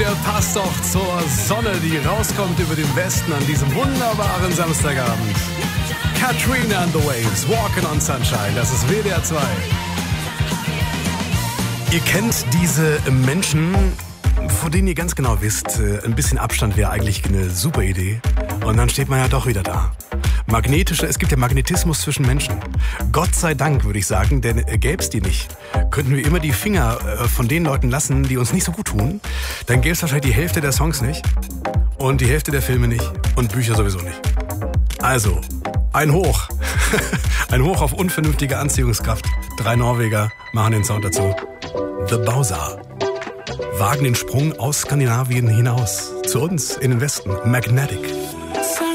hier passt doch zur Sonne, die rauskommt über den Westen an diesem wunderbaren Samstagabend. Katrina and the Waves, Walking on Sunshine, das ist WDR 2. Ihr kennt diese Menschen, vor denen ihr ganz genau wisst, ein bisschen Abstand wäre eigentlich eine super Idee. Und dann steht man ja doch wieder da. Es gibt ja Magnetismus zwischen Menschen. Gott sei Dank, würde ich sagen, denn gäbe es die nicht, könnten wir immer die Finger von den Leuten lassen, die uns nicht so gut tun. Dann gäbe es wahrscheinlich die Hälfte der Songs nicht und die Hälfte der Filme nicht und Bücher sowieso nicht. Also, ein Hoch. Ein Hoch auf unvernünftige Anziehungskraft. 3 Norweger machen den Sound dazu. The Bowser. Wagen den Sprung aus Skandinavien hinaus. Zu uns in den Westen. Magnetic. Sag